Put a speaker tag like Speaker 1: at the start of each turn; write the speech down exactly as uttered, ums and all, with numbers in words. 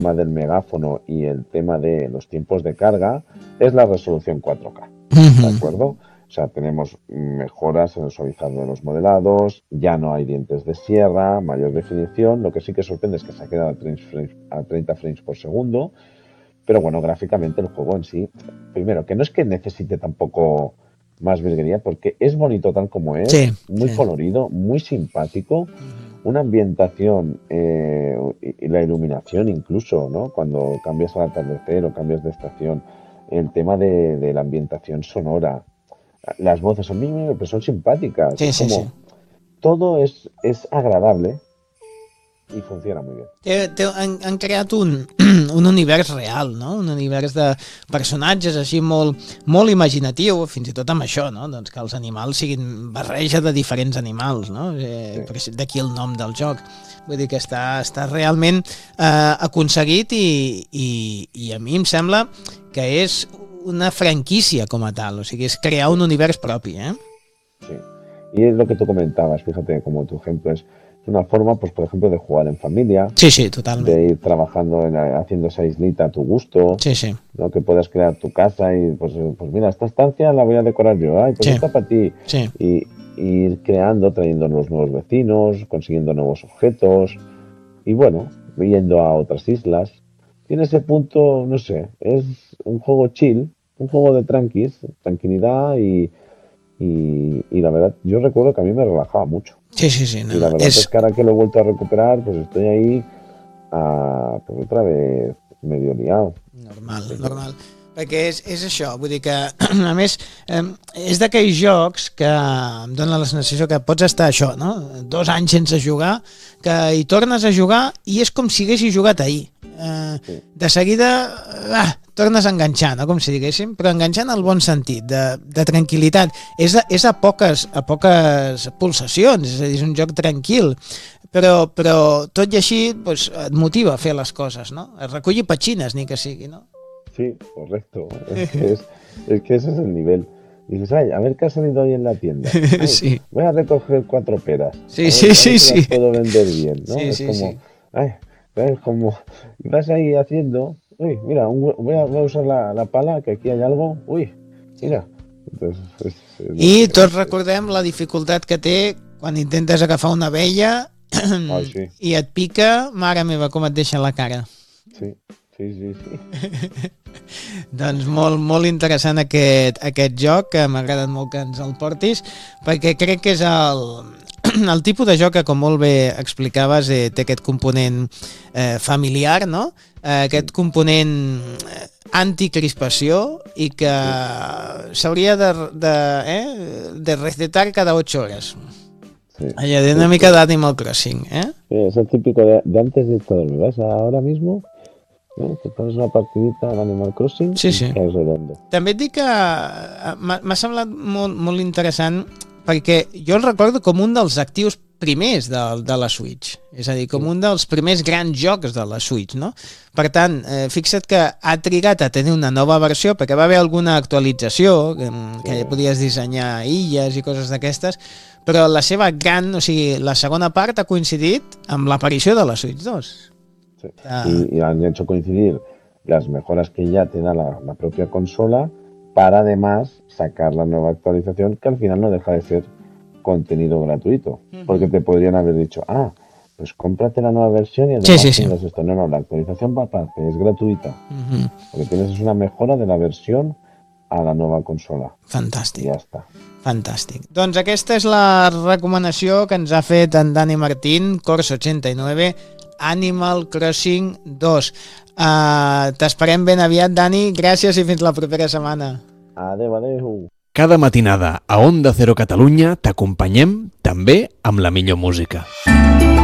Speaker 1: tema del megáfono y el tema de los tiempos de carga es la resolución cuatro K, ¿de acuerdo? O sea, tenemos mejoras en el suavizado de los modelados, ya no hay dientes de sierra, mayor definición. Lo que sí que sorprende es que se ha quedado a treinta frames por segundo. Pero bueno, gráficamente el juego en sí, primero, que no es que necesite tampoco más virguería, porque es bonito tal como es,
Speaker 2: sí,
Speaker 1: muy
Speaker 2: sí.
Speaker 1: colorido, muy simpático, una ambientación eh, y la iluminación incluso, ¿no? Cuando cambias al atardecer o cambias de estación, el tema de, de la ambientación sonora, las voces son mínimas, pero son simpáticas.
Speaker 2: Sí,
Speaker 1: es
Speaker 2: sí,
Speaker 1: como,
Speaker 2: sí.
Speaker 1: todo es, es agradable i funciona molt bé.
Speaker 2: Té, té, han, han creat un, un univers real, no? Un univers de personatges així molt, molt imaginatiu, fins i tot amb això, no? Doncs que els animals siguin barreja de diferents animals, no? Eh, sí. D'aquí el nom del joc. Vull dir que està, està realment eh, aconseguit i, i, i a mi em sembla que és una franquicia com a tal, o sigui, és crear un univers propi, ¿eh?
Speaker 1: Sí, y es lo que tú comentabas, fíjate, como tu ejemplo es una forma, pues por ejemplo, de jugar en familia.
Speaker 2: Sí, sí, totalmente.
Speaker 1: De ir trabajando, en, haciendo esa islita a tu gusto.
Speaker 2: Sí, sí.
Speaker 1: ¿No? Que puedas crear tu casa y, pues, pues mira, esta estancia la voy a decorar yo, ay, pues
Speaker 2: sí.
Speaker 1: esta para ti.
Speaker 2: Sí.
Speaker 1: Y, y ir creando, trayendo los nuevos vecinos, consiguiendo nuevos objetos y bueno, yendo a otras islas. Tiene ese punto, no sé, es un juego chill, un juego de tranquis, tranquilidad y, y, y la verdad, yo recuerdo que a mí me relajaba mucho.
Speaker 2: Sí, sí, sí. No,
Speaker 1: y la verdad
Speaker 2: es...
Speaker 1: es que ahora que lo he vuelto a recuperar, pues estoy ahí a, pues otra vez medio liado.
Speaker 2: Normal, sí, normal. Perquè és, és això, vull dir que, a més, eh, és d'aquells jocs que em dona la sensació que pots estar això, no? Dos anys sense jugar, que hi tornes a jugar i és com si haguessis jugat ahir. Eh, sí. De seguida, ah, tornes a enganxar, no? Com si diguéssim, però enganxant en el bon sentit, de, de tranquil·litat. És a, és a, poques, a poques pulsacions, és a dir, és un joc tranquil, però, però tot i així pues, et motiva a fer les coses, no? A recollir petxines, ni que sigui, no?
Speaker 1: Sí, correcto. Es que, es, es que ese es el nivel. Dices, ay, a ver qué ha salido hoy en la tienda. Ay,
Speaker 2: sí.
Speaker 1: Voy a recoger cuatro peras.
Speaker 2: Sí,
Speaker 1: ver,
Speaker 2: sí,
Speaker 1: a ver
Speaker 2: sí,
Speaker 1: si
Speaker 2: sí.
Speaker 1: las puedo vender bien, ¿no?
Speaker 2: Sí,
Speaker 1: es
Speaker 2: sí,
Speaker 1: como,
Speaker 2: sí.
Speaker 1: ay, es como, vas ahí haciendo, uy, mira, un, voy, a, voy a usar la, la pala, que aquí hay algo, uy, mira. Entonces, es, es
Speaker 2: I tots recordem la dificultat que té quan intentes agafar una abella
Speaker 1: ai, sí.
Speaker 2: i et pica, mare meva, com et deixa la cara.
Speaker 1: Sí. Sí, sí, sí.
Speaker 2: Doncs molt, molt interessant aquest, aquest joc, que m'ha agradat molt que ens el portis, perquè crec que és el, el tipus de joc que, com molt bé explicaves, eh, té aquest component eh, familiar, no? Eh, aquest component anticrispació i que s'hauria de, de, eh, de recetar cada ocho horas.
Speaker 1: Sí.
Speaker 2: Allá de una
Speaker 1: sí,
Speaker 2: mica
Speaker 1: sí.
Speaker 2: d'Animal Crossing, ¿eh?
Speaker 1: Sí, es el típico de, de antes de irte a dormir, ¿ves? Ahora mismo ¿no? Te pones una partidita en Animal Crossing
Speaker 2: sí, sí.
Speaker 1: i és redondo.
Speaker 2: També et dic que m'ha semblat molt, molt interessant perquè jo el recordo com un dels actius primers de, de la Switch, és a dir, com un dels primers grans jocs de la Switch, no? Per tant, eh, fixa't que ha trigat a tenir una nova versió perquè va haver alguna actualització que, que ja podies dissenyar illes i coses d'aquestes, però la seva gran, o sigui, la segona part ha coincidit amb l'aparició de la Switch dos.
Speaker 1: Sí. Ah. Y, y han hecho coincidir las mejoras que ya te da la, la propia consola para además sacar la nueva actualización que al final no deja de ser contenido gratuito. Uh-huh. Porque te podrían haber dicho, ah, pues cómprate la nueva versión y además
Speaker 2: sí, sí,
Speaker 1: tienes
Speaker 2: sí.
Speaker 1: esto. No, no, la actualización va aparte, es gratuita.
Speaker 2: Uh-huh.
Speaker 1: Lo que tienes es una mejora de la versión a la nova consola.
Speaker 2: Fantàstic.
Speaker 1: I ja està.
Speaker 2: Fantàstic. Doncs aquesta és la recomanació que ens ha fet en Dani Martín, Corsa ochenta y nueve, Animal Crossing dos. Uh, T'esperem ben aviat, Dani. Gràcies i fins la propera setmana.
Speaker 1: Adéu, adéu.
Speaker 3: Cada matinada a Onda Cero Catalunya t'acompanyem també amb la millor música.